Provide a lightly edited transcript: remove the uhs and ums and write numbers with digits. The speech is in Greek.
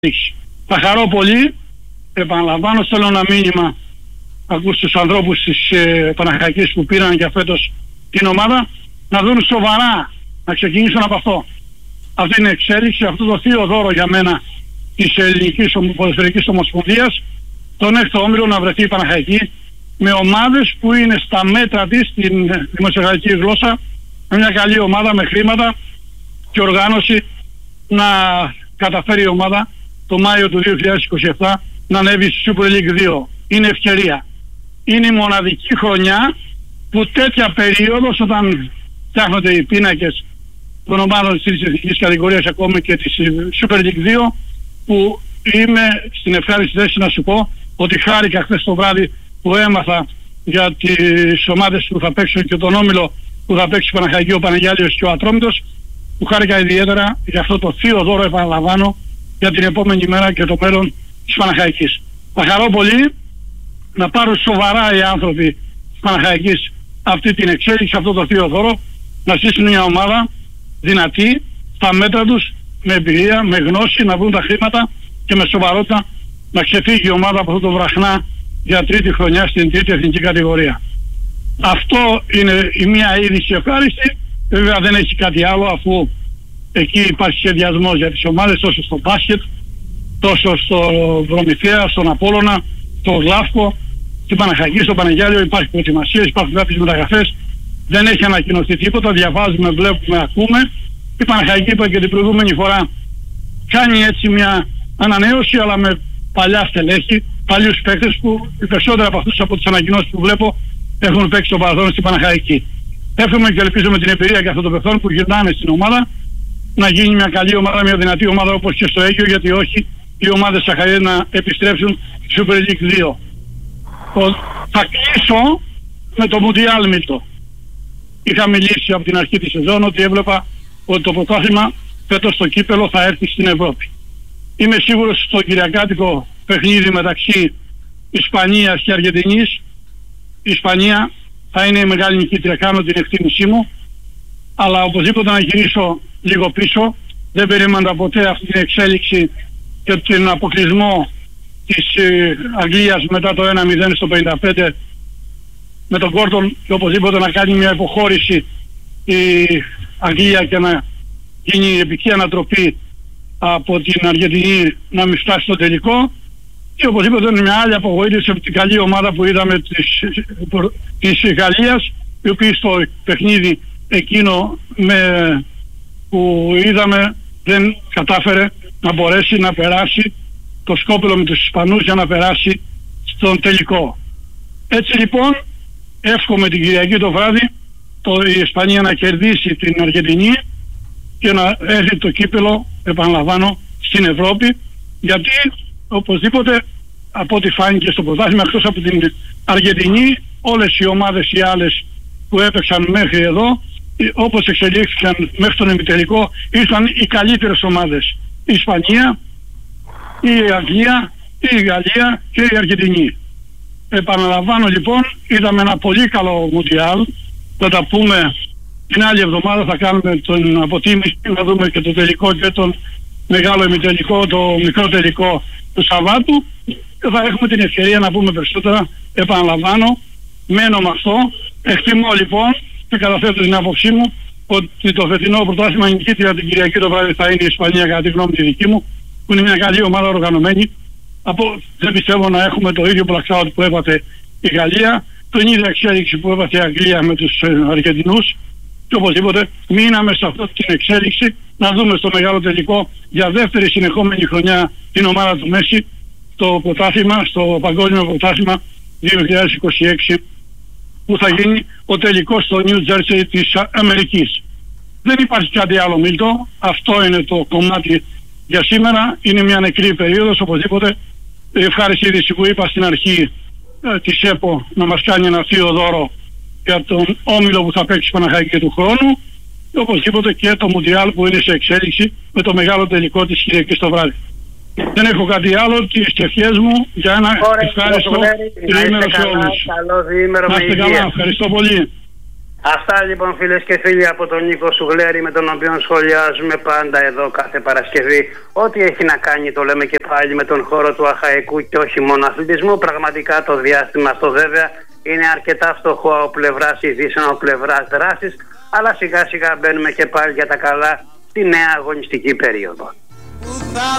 Θα χαρώ πολύ, επαναλαμβάνω, στέλνω ένα μήνυμα ακούς τους ανθρώπους της Παναχαϊκής που πήραν για φέτος την ομάδα να δουν σοβαρά, να ξεκινήσουν από αυτό. Αυτή είναι η εξέλιξη, αυτό το θείο δώρο για μένα της Ελληνικής Ποδοσφαιρικής Ομοσπονδίας, τον έκτο όμιλο να βρεθεί η Παναχαϊκή με ομάδες που είναι στα μέτρα της στην δημοσιογραφική γλώσσα, με μια καλή ομάδα, με χρήματα και οργάνωση, να καταφέρει η ομάδα το Μάιο του 2027 να ανέβει στη Super League 2. Είναι ευκαιρία. Είναι η μοναδική χρονιά που τέτοια περίοδος, όταν φτιάχνονται οι πίνακες των ομάδων της εθνικής κατηγορίας ακόμη και της Super League 2, που είμαι στην ευχάριστη θέση να σου πω ότι χάρηκα χθες το βράδυ που έμαθα για τις ομάδες που θα παίξουν και τον όμιλο που θα παίξει ο Παναχαϊκή, ο Πανεγιάλιος και ο Ατρόμητος, που χάρηκα ιδιαίτερα για αυτό το θείο δώρο, επαναλαμβάνω, για την επόμενη μέρα και το μέλλον της Παναχαϊκής. Θα χαρώ πολύ να πάρουν σοβαρά οι άνθρωποι της Παναχαϊκής αυτή την εξέλιξη, αυτό το θείο δώρο, να στήσουν μια ομάδα δυνατή, στα μέτρα τους, με εμπειρία, με γνώση, να βρουν τα χρήματα και με σοβαρότητα να ξεφύγει η ομάδα από αυτό το βραχνά για τρίτη χρονιά στην τρίτη εθνική κατηγορία. Αυτό είναι η μία είδηση ευχάριστη. Βέβαια δεν έχει κάτι άλλο, αφού εκεί υπάρχει σχεδιασμός για τις ομάδες τόσο στο μπάσκετ, τόσο στο Προμηθέα, στον Απόλλωνα, στο Γλάφκο, στην Παναχαϊκή, στο Πανεγιάλιο. Υπάρχει προετοιμασία, υπάρχουν κάποιες μεταγραφές. Δεν έχει ανακοινωθεί τίποτα. Διαβάζουμε, βλέπουμε, ακούμε. Η Παναχαϊκή, είπα και την προηγούμενη φορά, κάνει έτσι μια ανανέωση, αλλά με παλιά στελέχη, παλιούς παίκτες που οι περισσότεροι από αυτούς από τις ανακοινώσεις που βλέπω έχουν παίξει στο παρελθόν στην Παναχαϊκή. Εύχομαι και ελπίζω με την εμπειρία και αυτών των παιχτών που γυρνάνε στην ομάδα να γίνει μια καλή ομάδα, μια δυνατή ομάδα όπως και στο Αίγυο, γιατί όχι οι ομάδες Σαχαριές να επιστρέψουν στη Super League 2. Θα κλείσω με το Μουντιάλ Μίλτο. Είχα μιλήσει από την αρχή της σεζόν ότι έβλεπα ότι το πρωτάθλημα φέτος στο κύπελο θα έρθει στην Ευρώπη. Είμαι σίγουρος στο κυριακάτικο παιχνίδι μεταξύ Ισπανίας και Αργεντινής, η Ισπανία θα είναι η μεγάλη νικήτρια, κάνω την εκτίμησή μου, αλλά οπωσδήποτε να γυρίσω λίγο πίσω. Δεν περίμενα ποτέ αυτή την εξέλιξη και τον αποκλεισμό της Αγγλίας μετά το 1-0 στο 55 με τον Κόρτον, και οπωσδήποτε να κάνει μια υποχώρηση η Αγγλία και να γίνει η επική ανατροπή από την Αργεντινή να μην φτάσει στο τελικό, και οπωσδήποτε είναι μια άλλη απογοήτευση από την καλή ομάδα που είδαμε της Γαλλίας, η οποία στο παιχνίδι εκείνο που είδαμε δεν κατάφερε να μπορέσει να περάσει το σκόπελο με τους Ισπανούς για να περάσει στον τελικό. Έτσι λοιπόν εύχομαι την Κυριακή το βράδυ η Ισπανία να κερδίσει την Αργεντινή και να έρθει το κύπελο, επαναλαμβάνω, στην Ευρώπη, γιατί οπωσδήποτε από ό,τι φάνηκε στο πρωτάθλημα, εκτός από την Αργεντινή, όλες οι ομάδες οι άλλες που έπαιξαν μέχρι εδώ, όπως εξελίχθηκαν μέχρι τον ημιτελικό, ήρθαν οι καλύτερες ομάδες. Η Ισπανία, η Αγγλία, η Γαλλία και η Αργεντινή. Επαναλαμβάνω λοιπόν, είδαμε ένα πολύ καλό Μουντιάλ. Θα τα πούμε την άλλη εβδομάδα, θα κάνουμε την αποτίμηση, να δούμε και το τελικό και τον μεγάλο ημιτελικό, το μικρό τελικό του Σαββάτου, και θα έχουμε την ευκαιρία να πούμε περισσότερα. Επαναλαμβάνω, μένω με αυτό. Εκτιμώ λοιπόν και καταθέτω την άποψή μου ότι το φετινό πρωτάθλημα νικήτρια την Κυριακή το βράδυ θα είναι η Ισπανία, κατά τη γνώμη τη δική μου, που είναι μια καλή ομάδα οργανωμένη. Δεν πιστεύω να έχουμε το ίδιο blackout που έπαθε η Γαλλία, την ίδια εξέλιξη που έπαθε η Αγγλία με τους Αργεντινούς, και οπωσδήποτε μείναμε σε αυτή την εξέλιξη να δούμε στο μεγάλο τελικό για δεύτερη συνεχόμενη χρονιά την ομάδα του Μέση στο πρωτάθλημα, στο παγκόσμιο πρωτάθλημα 2026, που θα γίνει ο τελικός στο New Jersey της Αμερικής. Δεν υπάρχει κάτι άλλο, Μίλτο. Αυτό είναι το κομμάτι για σήμερα. Είναι μια νεκρή περίοδος, οπωσδήποτε. Η ευχάριστη είδηση που είπα στην αρχή της ΕΠΟ να μας κάνει ένα θείο δώρο για τον όμιλο που θα παίξει Παναχαϊκή του χρόνου, και οπωσδήποτε και το Μουντιάλ που είναι σε εξέλιξη με το μεγάλο τελικό της Κυριακής το βράδυ. Δεν έχω κάτι άλλο, τις ευχές μου για ένα ευχάριστο διήμερο σε όλους. Καλό διήμερο με υγεία. Καλά, ευχαριστώ πολύ. Αυτά λοιπόν φίλες και φίλοι από τον Νίκο Σουγλέρη, με τον οποίο σχολιάζουμε πάντα εδώ κάθε Παρασκευή. Ό,τι έχει να κάνει, το λέμε και πάλι, με τον χώρο του αχαϊκού και όχι μόνο αθλητισμού. Πραγματικά το διάστημα αυτό βέβαια είναι αρκετά φτωχό από πλευράς ειδήσεων, από πλευράς δράσης, αλλά σιγά σιγά μπαίνουμε και πάλι για τα καλά στη νέα αγωνιστική περίοδο.